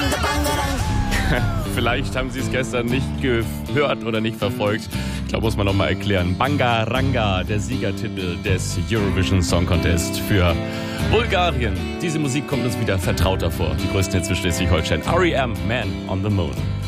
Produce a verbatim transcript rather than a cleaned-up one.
Vielleicht haben Sie es gestern nicht gehört oder nicht verfolgt. Ich glaube, muss man noch mal erklären. Bangaranga, der Siegertitel des Eurovision Song Contest für Bulgarien. Diese Musik kommt uns wieder vertrauter vor. Die größten Hits für Schleswig-Holstein. R E M, Man on the Moon.